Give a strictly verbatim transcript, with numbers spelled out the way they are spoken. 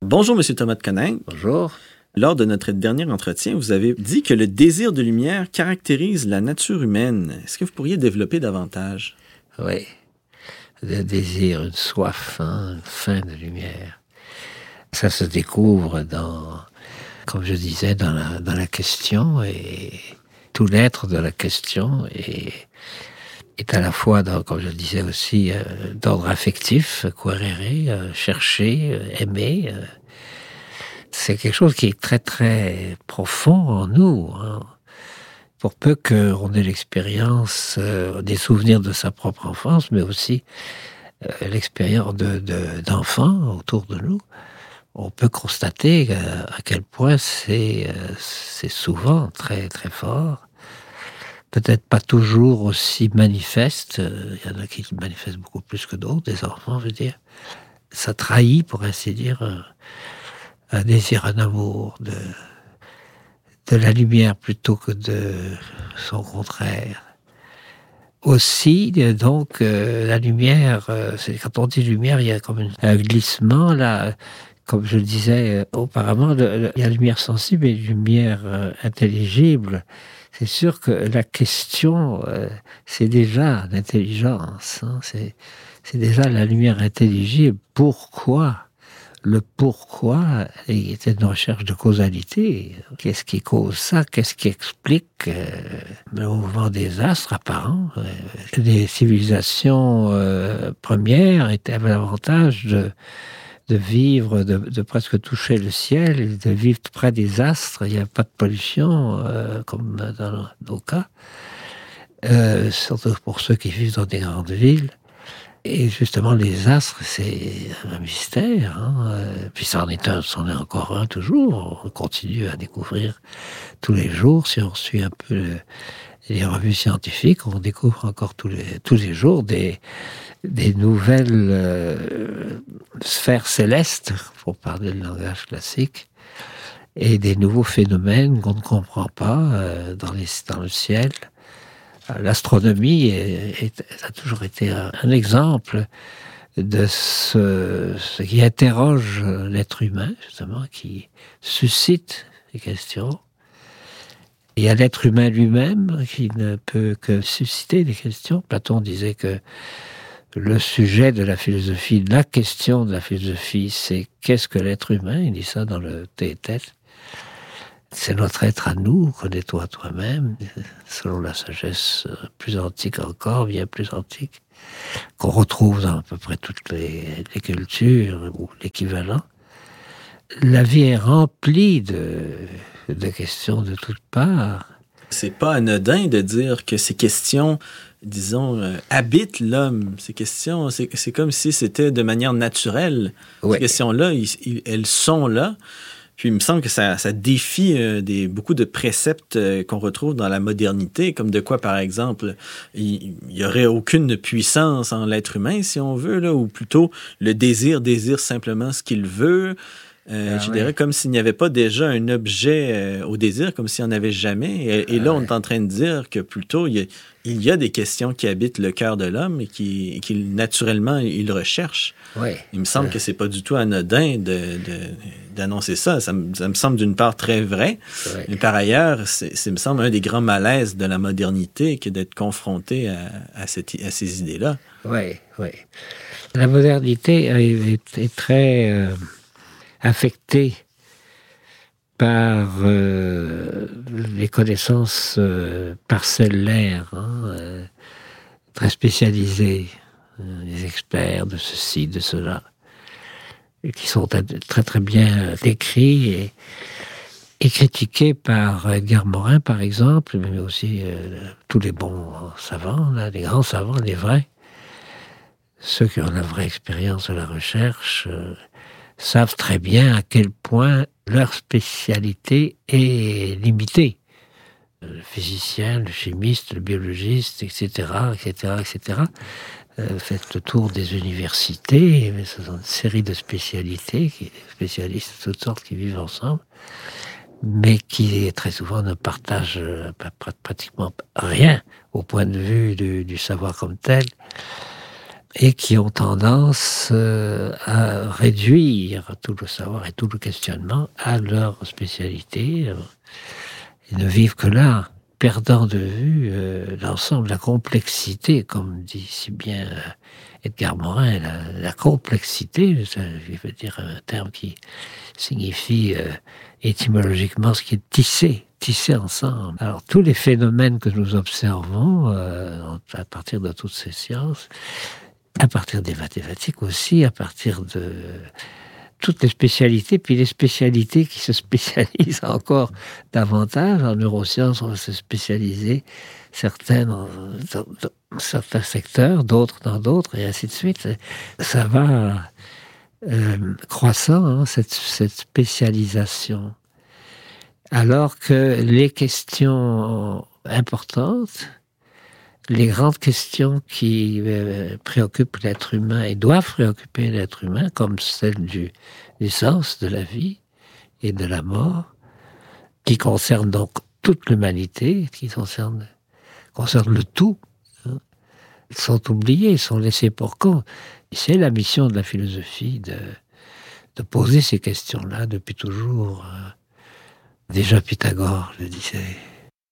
Bonjour, Monsieur Thomas de Coninck. Bonjour. Lors de notre dernier entretien, vous avez dit que le désir de lumière caractérise la nature humaine. Est-ce que vous pourriez développer davantage? Oui. Le désir, une soif, hein, une faim de lumière. Ça se découvre dans, comme je disais, dans la, dans la question, et tout l'être de la question est, est à la fois, dans, comme je le disais aussi, euh, d'ordre affectif, querérer, euh, chercher, euh, aimer. Euh, c'est quelque chose qui est très très profond en nous, hein. Pour peu qu'on ait l'expérience, euh, des souvenirs de sa propre enfance, mais aussi euh, l'expérience de, de, d'enfants autour de nous, on peut constater euh, à quel point c'est, euh, c'est souvent très très fort. Peut-être pas toujours aussi manifeste. Il y en a qui manifestent beaucoup plus que d'autres, des enfants, je veux dire. Ça trahit, pour ainsi dire, un, un désir, un amour de, de la lumière plutôt que de son contraire. Aussi, donc, euh, la lumière, euh, c'est, quand on dit lumière, il y a comme une, un glissement, là. Comme je le disais auparavant, le, le, il y a lumière sensible et lumière euh, intelligible. C'est sûr que la question, euh, c'est déjà l'intelligence, hein, c'est, c'est déjà la lumière intelligible. Pourquoi? Le pourquoi était une recherche de causalité. Qu'est-ce qui cause ça? Qu'est-ce qui explique euh, le mouvement des astres apparents? euh, Les civilisations euh, premières étaient, avaient l'avantage de de vivre, de, de presque toucher le ciel, de vivre près des astres. Il n'y a pas de pollution, euh, comme dans nos cas, euh, surtout pour ceux qui vivent dans des grandes villes. Et justement, les astres, c'est un mystère, hein. Euh, puis ça en est un, c'en est encore un toujours. On continue à découvrir tous les jours. Si on suit un peu le, les revues scientifiques, on découvre encore tous les, tous les jours des, des nouvelles euh, sphères célestes, pour parler le langage classique, et des nouveaux phénomènes qu'on ne comprend pas euh, dans, les, dans le ciel. L'astronomie est, est, a toujours été un, un exemple de ce, ce qui interroge l'être humain, justement, qui suscite des questions. Il y a l'être humain lui-même qui ne peut que susciter des questions. Platon disait que le sujet de la philosophie, la question de la philosophie, c'est qu'est-ce que l'être humain? Il dit ça dans le Théétète. C'est notre être à nous, connais-toi toi-même, selon la sagesse plus antique encore, bien plus antique, qu'on retrouve dans à peu près toutes les, les cultures ou l'équivalent. La vie est remplie de, de questions de toutes parts. C'est pas anodin de dire que ces questions, disons, euh, habitent l'homme. Ces questions, c'est, c'est comme si c'était de manière naturelle. Ouais. Ces questions-là, ils, ils, elles sont là. Puis il me semble que ça, ça défie euh, des, beaucoup de préceptes euh, qu'on retrouve dans la modernité, comme de quoi, par exemple, il n'y aurait aucune puissance en l'être humain, si on veut, là, ou plutôt le désir désire simplement ce qu'il veut. Euh, ah, je oui. dirais comme s'il n'y avait pas déjà un objet euh, au désir, comme s'il n'y en avait jamais. Et, et là, ah, on est en train de dire que plutôt, il y a, il y a des questions qui habitent le cœur de l'homme et qui, et qui naturellement, il recherche. Oui. Il me semble oui. que c'est pas du tout anodin de, de, d'annoncer ça. Ça me, ça me semble d'une part très vrai. Oui. Mais par ailleurs, c'est, c'est, me semble, un des grands malaises de la modernité que d'être confronté à, à, cette, à ces idées-là. Oui, oui. La modernité est, est, est très... Euh... affecté par euh, les connaissances euh, parcellaires, hein, euh, très spécialisées, euh, les experts de ceci, de cela, et qui sont très très bien décrits et, et critiqués par Edgar Morin, par exemple, mais aussi euh, tous les bons savants, là, les grands savants, les vrais, ceux qui ont la vraie expérience de la recherche, euh, savent très bien à quel point leur spécialité est limitée. Le physicien, le chimiste, le biologiste, et cetera, et cetera, et cetera, euh, fait le tour des universités, mais ce sont une série de spécialités, des spécialistes de toutes sortes qui vivent ensemble, mais qui très souvent ne partagent euh, pratiquement rien au point de vue du, du savoir comme tel. et qui ont tendance euh, à réduire tout le savoir et tout le questionnement à leur spécialité. Ils ne vivent que là, perdant de vue euh, l'ensemble de la complexité, comme dit si bien euh, Edgar Morin, la, la complexité, ça, je veux dire un terme qui signifie euh, étymologiquement ce qui est tissé, tissé ensemble. Alors tous les phénomènes que nous observons euh, à partir de toutes ces sciences, à partir des mathématiques aussi, à partir de toutes les spécialités, puis les spécialités qui se spécialisent encore davantage. En neurosciences, on va se spécialiser, certains dans, dans, dans certains secteurs, d'autres dans d'autres, et ainsi de suite. Ça va euh, croissant, hein, cette, cette spécialisation. Alors que les questions importantes, les grandes questions qui euh, préoccupent l'être humain et doivent préoccuper l'être humain, comme celle du, du sens de la vie et de la mort, qui concernent donc toute l'humanité, qui concernent, concernent le tout, hein, sont oubliées, sont laissées pour compte. Et c'est la mission de la philosophie de, de poser ces questions-là depuis toujours. Déjà Pythagore le disait.